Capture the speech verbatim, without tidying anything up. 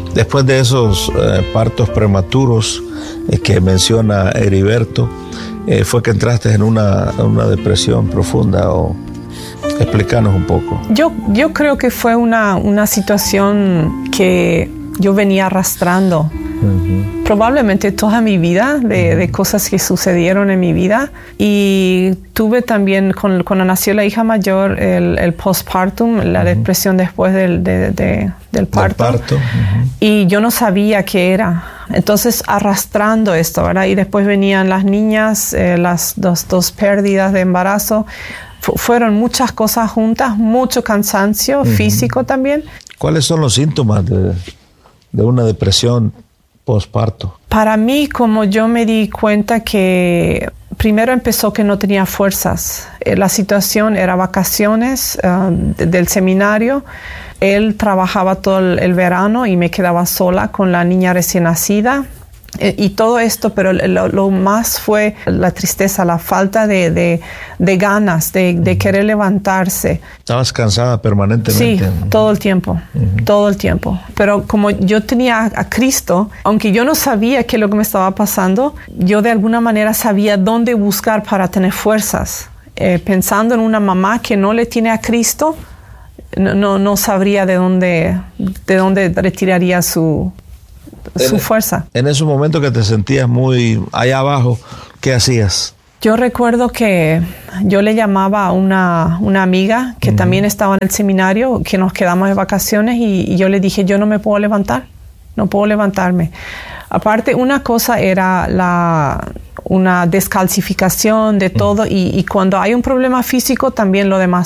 Después de esos eh, partos prematuros eh, que menciona Heriberto, eh, fue que entraste en una, una depresión profunda. O explícanos un poco. Yo, yo creo que fue una, una situación que yo venía arrastrando. Uh-huh. Probablemente toda mi vida, de, de cosas que sucedieron en mi vida. Y tuve también, con, cuando nació la hija mayor, el, el postpartum, la uh-huh. depresión después del, de, de, del parto. Del parto. Uh-huh. Y yo no sabía qué era. Entonces, arrastrando esto, ¿verdad? Y después venían las niñas, eh, las dos, dos pérdidas de embarazo. F- fueron muchas cosas juntas, mucho cansancio uh-huh. físico también. ¿Cuáles son los síntomas de, de una depresión posparto? Para mí, como yo me di cuenta que primero empezó que no tenía fuerzas. La situación era vacaciones uh, del seminario. Él trabajaba todo el, el verano y me quedaba sola con la niña recién nacida. Eh, y todo esto, pero lo, lo más fue la tristeza, la falta de, de, de ganas, de, de querer levantarse. ¿Estabas cansada permanentemente? Sí, todo el tiempo, uh-huh. todo el tiempo. Pero como yo tenía a, a Cristo, aunque yo no sabía qué es lo que me estaba pasando, yo de alguna manera sabía dónde buscar para tener fuerzas. Eh, pensando en una mamá que no le tiene a Cristo, no, no, no sabría de dónde, de dónde retiraría su... su en, fuerza. En ese momento que te sentías muy allá abajo, ¿qué hacías? Yo recuerdo que yo le llamaba a una, una amiga que uh-huh. también estaba en el seminario, que nos quedamos de vacaciones, y, y yo le dije, yo no me puedo levantar, no puedo levantarme. Aparte, una cosa era la, una descalcificación de todo, uh-huh. y, y cuando hay un problema físico, también lo demás